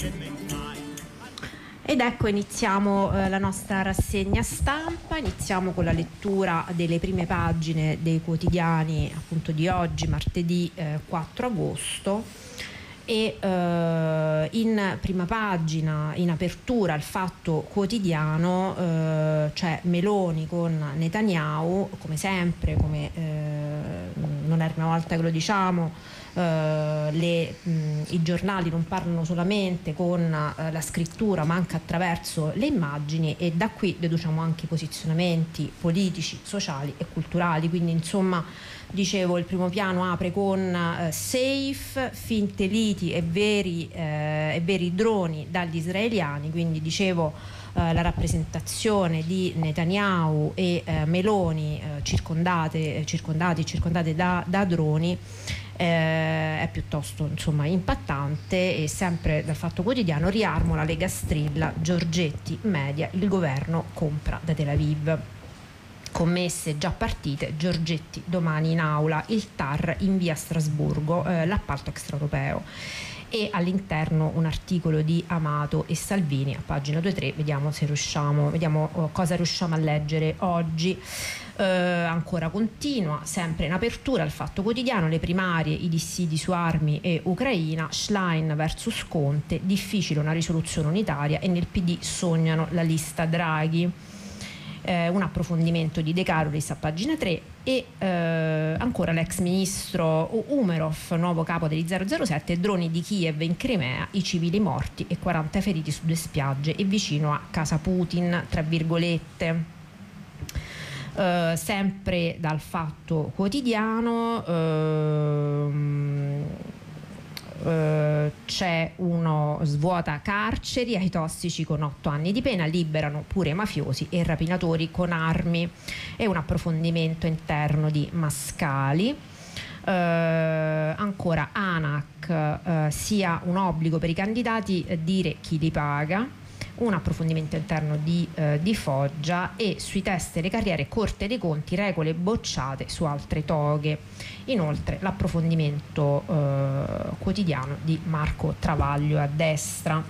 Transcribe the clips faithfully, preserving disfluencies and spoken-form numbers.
Ed ecco, iniziamo eh, la nostra rassegna stampa, iniziamo con la lettura delle prime pagine dei quotidiani appunto di oggi, martedì eh, quattro agosto, e eh, in prima pagina, in apertura al Fatto Quotidiano, eh, c'è Meloni con Netanyahu, come sempre, come eh, non è la prima volta che lo diciamo. Uh, le, mh, i giornali non parlano solamente con uh, la scrittura ma anche attraverso le immagini, e da qui deduciamo anche i posizionamenti politici, sociali e culturali. Quindi insomma, dicevo, il primo piano apre con uh, safe, finte liti e veri, uh, e veri droni dagli israeliani. Quindi dicevo, uh, la rappresentazione di Netanyahu e uh, Meloni uh, circondate, circondati circondate da, da droni Eh, è piuttosto insomma impattante. E sempre dal Fatto Quotidiano: riarmo la Lega strilla, Giorgetti media, il governo compra da Tel Aviv. Commesse già partite, Giorgetti domani in aula, il T A R invia a Strasburgo eh, l'appalto extraeuropeo. E all'interno un articolo di Amato e Salvini a pagina due tre. Vediamo se riusciamo, vediamo oh, cosa riusciamo a leggere oggi. Eh, ancora continua, sempre in apertura al Fatto Quotidiano, le primarie, i dissidi su armi e Ucraina, Schlein versus Conte, difficile una risoluzione unitaria e nel P D sognano la lista Draghi. Eh, un approfondimento di De Carolis a pagina tre. E eh, ancora l'ex ministro Umerov, nuovo capo degli zero zero sette, droni di Kiev in Crimea, i civili morti e quaranta feriti su due spiagge e vicino a casa Putin, tra virgolette. Uh, sempre dal Fatto Quotidiano uh, uh, c'è uno svuota carceri ai tossici con otto anni di pena, liberano pure mafiosi e rapinatori con armi, e un approfondimento interno di Mascali. Uh, ancora ANAC, uh, sia un obbligo per i candidati eh, dire chi li paga. Un approfondimento interno di, eh, di Foggia. E sui test e le carriere, Corte dei Conti, regole bocciate su altre toghe. Inoltre l'approfondimento eh, quotidiano di Marco Travaglio a destra.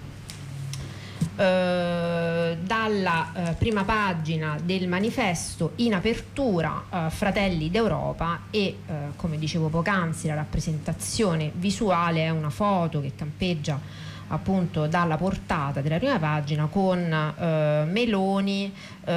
Eh, dalla eh, prima pagina del Manifesto, in apertura eh, Fratelli d'Europa, e eh, come dicevo poc'anzi, la rappresentazione visuale è una foto che campeggia appunto dalla portata della prima pagina con eh, Meloni,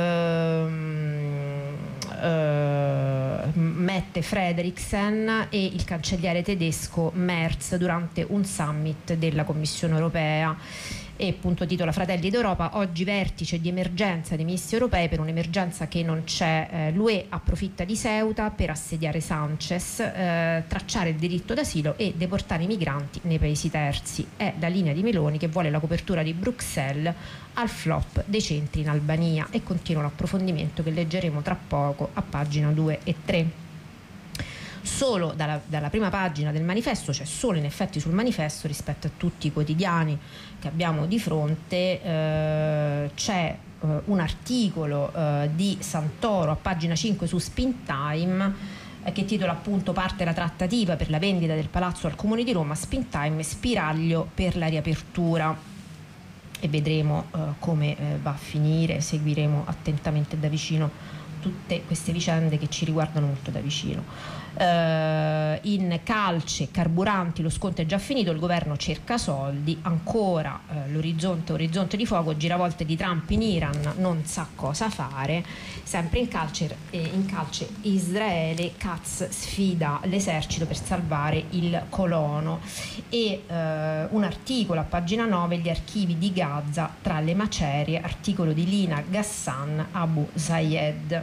ehm, eh, Mette Frederiksen e il cancelliere tedesco Merz durante un summit della Commissione europea. E appunto titola Fratelli d'Europa, oggi vertice di emergenza dei ministri europei per un'emergenza che non c'è, eh, l'U E approfitta di Ceuta per assediare Sanchez, eh, tracciare il diritto d'asilo e deportare i migranti nei paesi terzi. È la linea di Meloni che vuole la copertura di Bruxelles al flop dei centri in Albania. E continua l'approfondimento che leggeremo tra poco a pagina due e tre. Solo dalla, dalla prima pagina del Manifesto, cioè solo in effetti sul Manifesto rispetto a tutti i quotidiani che abbiamo di fronte, eh, c'è eh, un articolo eh, di Santoro a pagina cinque su Spin Time eh, che titola appunto parte la trattativa per la vendita del palazzo al Comune di Roma, Spin Time, spiraglio per la riapertura. E vedremo eh, come eh, va a finire, seguiremo attentamente da vicino tutte queste vicende che ci riguardano molto da vicino. Uh, in calce, carburanti, lo sconto è già finito, il governo cerca soldi, ancora uh, l'orizzonte orizzonte di fuoco, giravolte di Trump in Iran, non sa cosa fare. Sempre in calce, eh, in calce Israele, Katz sfida l'esercito per salvare il colono. E uh, un articolo a pagina nove, gli archivi di Gaza tra le macerie, articolo di Lina Ghassan, Abu Zayed.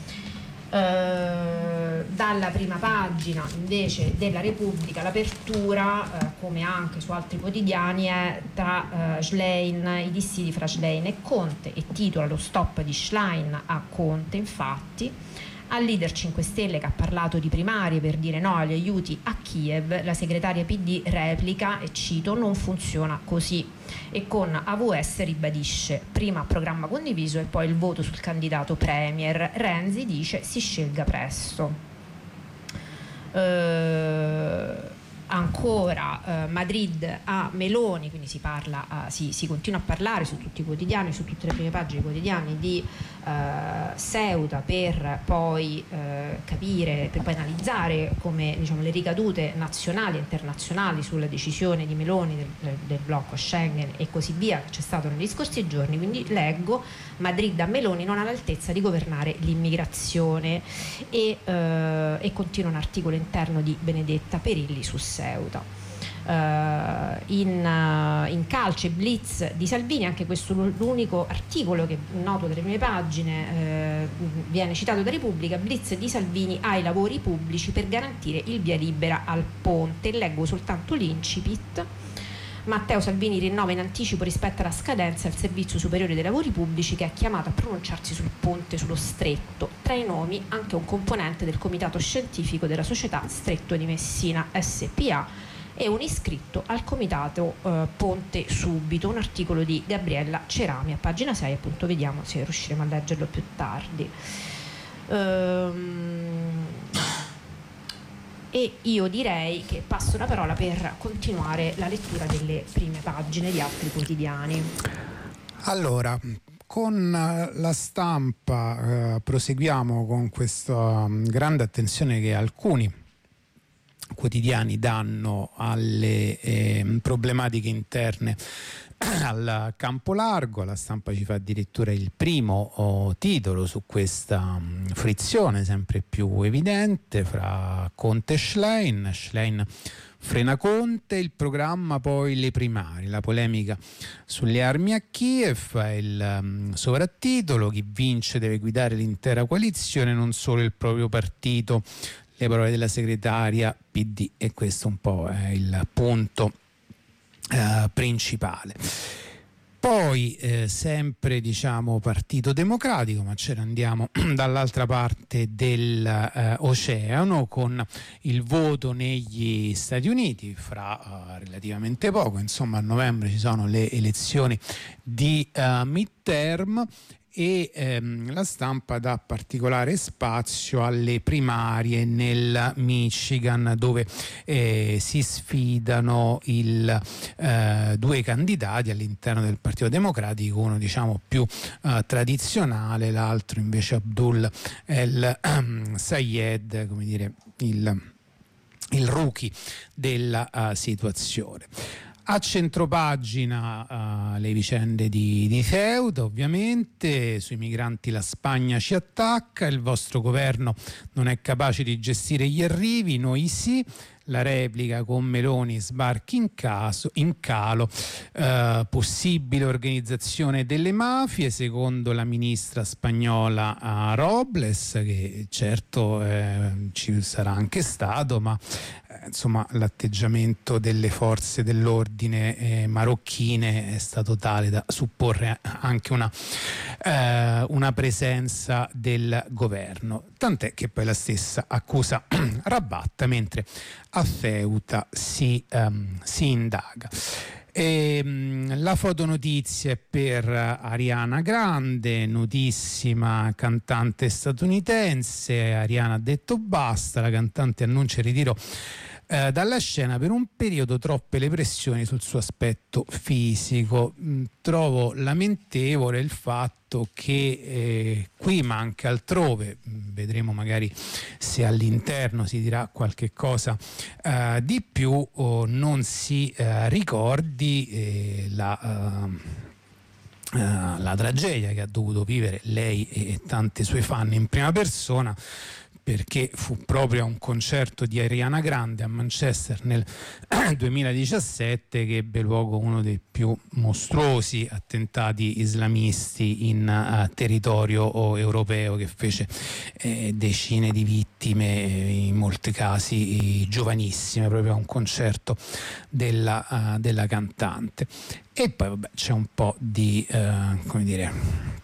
Uh, dalla prima pagina invece della Repubblica l'apertura, uh, come anche su altri quotidiani, è tra uh, Schlein, i dissidi fra Schlein e Conte, e titola lo stop di Schlein a Conte. Infatti al leader cinque Stelle che ha parlato di primarie per dire no agli aiuti a Kiev, la segretaria P D replica, e cito, non funziona così, e con A V S ribadisce prima programma condiviso e poi il voto sul candidato premier. Renzi dice si scelga presto. Uh, ancora eh, Madrid a Meloni, quindi si parla, eh, si, si continua a parlare su tutti i quotidiani, su tutte le prime pagine quotidiani di eh, Ceuta, per poi eh, capire, per poi analizzare come, diciamo, le ricadute nazionali e internazionali sulla decisione di Meloni del, del blocco Schengen e così via che c'è stato negli scorsi giorni. Quindi leggo: Madrid a Meloni non all'altezza di governare l'immigrazione, e, eh, e continua un articolo interno di Benedetta Perilli su Ceuta. Uh, in, uh, in calce blitz di Salvini, anche questo l'unico articolo che noto delle prime pagine, uh, viene citato da Repubblica: blitz di Salvini ai lavori pubblici per garantire il via libera al ponte. Leggo soltanto l'incipit. Matteo Salvini rinnova in anticipo rispetto alla scadenza il Servizio Superiore dei Lavori Pubblici, che è chiamato a pronunciarsi sul ponte sullo Stretto. Tra i nomi anche un componente del comitato scientifico della società Stretto di Messina S P A e un iscritto al comitato eh, Ponte Subito. Un articolo di Gabriella Cerami a pagina sei, appunto, vediamo se riusciremo a leggerlo più tardi. Ehm... E io direi che passo la parola per continuare la lettura delle prime pagine di altri quotidiani. Allora, con La Stampa eh, proseguiamo con questa um, grande attenzione che alcuni quotidiani danno alle eh, problematiche interne al campo largo. La Stampa ci fa addirittura il primo oh, titolo su questa um, frizione sempre più evidente fra Conte e Schlein. Schlein frena Conte, il programma poi le primarie, la polemica sulle armi a Kiev, il um, sovrattitolo: chi vince deve guidare l'intera coalizione, non solo il proprio partito. Le parole della segretaria P D, e questo un po' è il punto eh, principale. Poi eh, sempre, diciamo, Partito Democratico, ma ce ne andiamo dall'altra parte dell'oceano eh, con il voto negli Stati Uniti fra eh, relativamente poco, insomma a novembre ci sono le elezioni di eh, midterm, e ehm, La Stampa dà particolare spazio alle primarie nel Michigan, dove eh, si sfidano il, eh, due candidati all'interno del Partito Democratico, uno diciamo più eh, tradizionale, l'altro invece Abdul El um, Sayed, come dire il, il rookie della uh, situazione. A centropagina uh, le vicende di, di Ceuta, ovviamente. Sui migranti la Spagna ci attacca, il vostro governo non è capace di gestire gli arrivi, noi sì. La replica con Meloni, sbarchi in, caso, in calo, eh, possibile organizzazione delle mafie secondo la ministra spagnola uh, Robles, che certo eh, ci sarà anche stato, ma eh, insomma l'atteggiamento delle forze dell'ordine eh, marocchine è stato tale da supporre anche una, eh, una presenza del governo, tant'è che poi la stessa accusa Rabat, mentre a Ceuta si, um, si indaga. E, um, la fotonotizia è per Ariana Grande, notissima cantante statunitense. Ariana ha detto basta, la cantante annuncia il ritiro eh, dalla scena per un periodo, troppe le pressioni sul suo aspetto fisico. Mm, trovo lamentevole il fatto che eh, qui, ma anche altrove, vedremo magari se all'interno si dirà qualche cosa eh, di più, o non si eh, ricordi eh, la, uh, uh, la tragedia che ha dovuto vivere lei e tante sue fan in prima persona, perché fu proprio a un concerto di Ariana Grande a Manchester nel duemiladiciassette che ebbe luogo uno dei più mostruosi attentati islamisti in uh, territorio uh, europeo, che fece eh, decine di vittime, eh, in molti casi giovanissime, proprio a un concerto della, uh, della cantante. E poi vabbè, c'è un po' di uh, come dire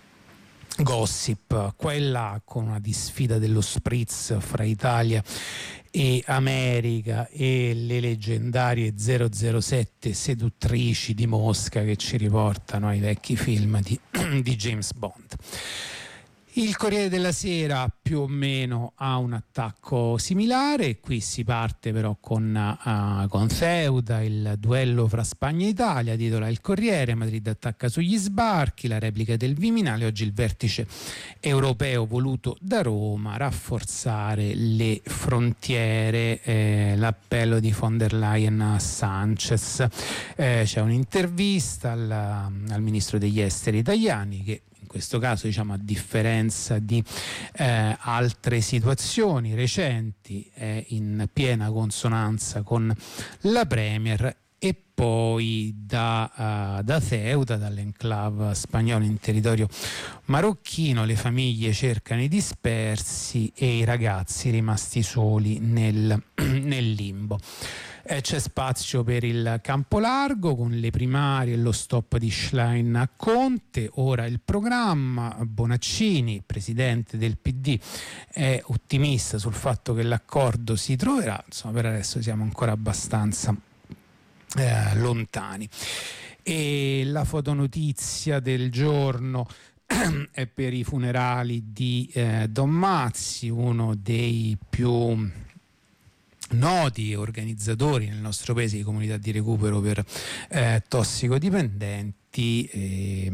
gossip qua e là, con una disfida dello spritz fra Italia e America e le leggendarie zero zero sette seduttrici di Mosca che ci riportano ai vecchi film di, di James Bond. Il Corriere della Sera più o meno ha un attacco similare, qui si parte però con, uh, con Ceuta, il duello fra Spagna e Italia, titola il Corriere, Madrid attacca sugli sbarchi, la replica del Viminale, oggi il vertice europeo voluto da Roma, rafforzare le frontiere, eh, l'appello di von der Leyen a Sanchez, eh, c'è un'intervista al, al ministro degli esteri italiani che in questo caso, diciamo, a differenza di eh, altre situazioni recenti, è in piena consonanza con la Premier. E poi da, uh, da Ceuta, dall'enclave spagnola in territorio marocchino, le famiglie cercano i dispersi e i ragazzi rimasti soli nel, nel limbo. Eh, c'è spazio per il campo largo con le primarie e lo stop di Schlein a Conte. Ora il programma. Bonaccini, presidente del P D, è ottimista sul fatto che l'accordo si troverà. Insomma, per adesso siamo ancora abbastanza eh, lontani. E la fotonotizia del giorno è per i funerali di eh, Don Mazzi, uno dei più noti organizzatori nel nostro paese di comunità di recupero per eh, tossicodipendenti, eh,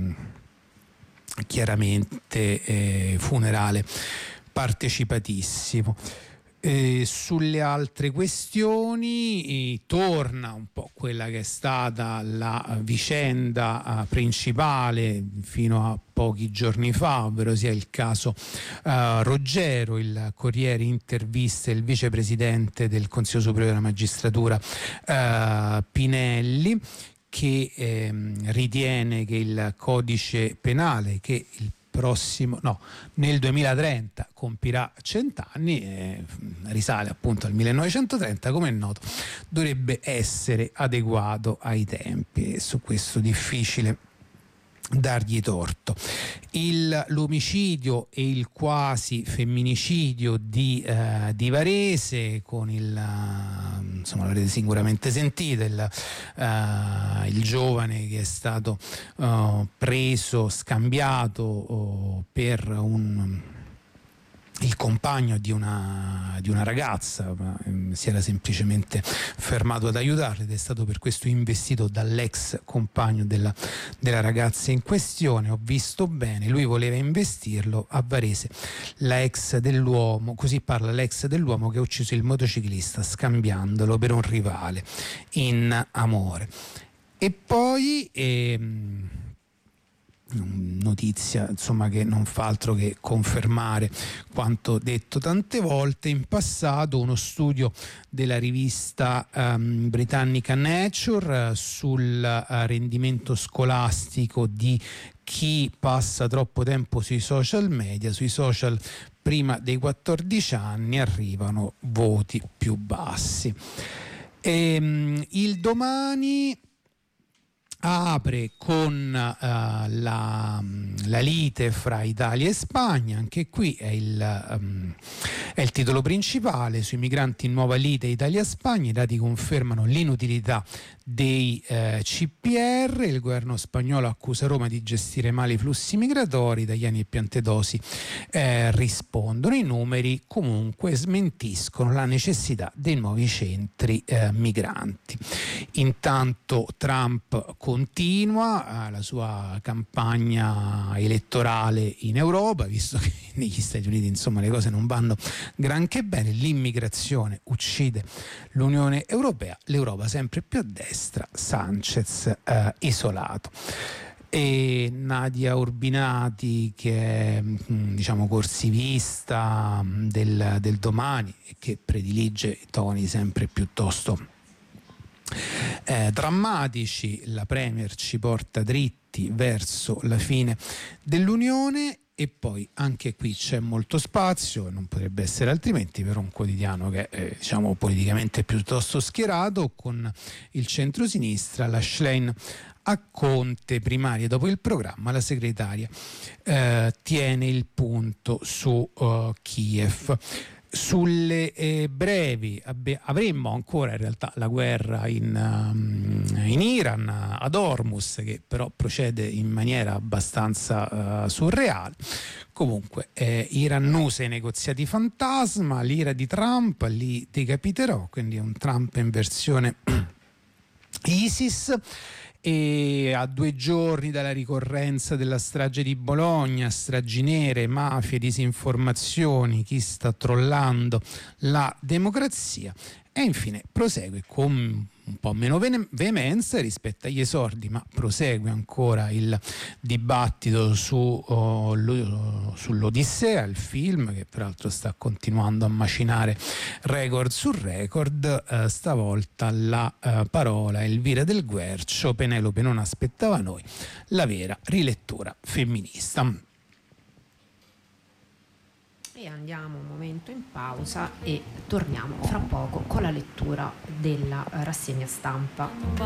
chiaramente eh, funerale partecipatissimo. Eh, sulle altre questioni eh, torna un po' quella che è stata la vicenda eh, principale fino a pochi giorni fa, ovvero sia il caso uh, Roggero. Il Corriere intervista il vicepresidente del Consiglio Superiore della Magistratura uh, Pinelli, che ehm, ritiene che il codice penale, che il prossimo no nel duemilatrenta compirà cent'anni, eh, risale appunto al millenovecentotrenta, come è noto, dovrebbe essere adeguato ai tempi, e su questo difficile dargli torto. Il, l'omicidio e il quasi femminicidio di, eh, di Varese, con il, uh, insomma, l'avrete sicuramente sentito, il, uh, il giovane che è stato uh, preso, scambiato uh, per un il compagno di una, di una ragazza, ma, ehm, si era semplicemente fermato ad aiutarla ed è stato per questo investito dall'ex compagno della, della ragazza in questione. Ho visto bene, lui voleva investirlo. A Varese la ex dell'uomo, così parla l'ex dell'uomo che ha ucciso il motociclista scambiandolo per un rivale in amore. E poi ehm, notizia insomma che non fa altro che confermare quanto detto tante volte in passato, uno studio della rivista um, britannica Nature uh, sul uh, rendimento scolastico di chi passa troppo tempo sui social media. Sui social prima dei quattordici anni arrivano voti più bassi. E, um, il Domani apre con uh, la, la lite fra Italia e Spagna. Anche qui è il, um, è il titolo principale. Sui migranti in nuova lite Italia-Spagna, i dati confermano l'inutilità dei eh, C P R. Il governo spagnolo accusa Roma di gestire male i flussi migratori. Italiani e Piantedosi eh, rispondono. I numeri comunque smentiscono la necessità dei nuovi centri eh, migranti. Intanto Trump continua eh, la sua campagna elettorale in Europa, visto che negli Stati Uniti insomma le cose non vanno granché bene. L'immigrazione uccide l'Unione Europea, l'Europa sempre più a destra, Sanchez eh, isolato. E Nadia Urbinati, che è diciamo corsivista del, del Domani e che predilige toni sempre piuttosto eh, drammatici. La Premier ci porta dritti verso la fine dell'Unione. E poi anche qui c'è molto spazio, non potrebbe essere altrimenti, per un quotidiano che è diciamo politicamente piuttosto schierato, con il centrosinistra. La Schlein a Conte, primarie dopo il programma, la segretaria eh, tiene il punto su uh, Kiev. Sulle eh, brevi abbe- avremmo ancora in realtà la guerra in, um, in Iran, ad Hormuz, che però procede in maniera abbastanza uh, surreale. Comunque eh, Iran usa i negoziati fantasma, l'ira di Trump li decapiterò, quindi è un Trump in versione ISIS. E a due giorni dalla ricorrenza della strage di Bologna, stragi nere, mafie, disinformazioni, chi sta trollando la democrazia. E infine prosegue con un po' meno veemenza rispetto agli esordi, ma prosegue ancora il dibattito su, oh, lo, sull'Odissea, il film che peraltro sta continuando a macinare record su record. Eh, stavolta la eh, parola Elvira Del Guercio, Penelope non aspettava noi, la vera rilettura femminista. E andiamo un momento in pausa e torniamo fra poco con la lettura della rassegna stampa.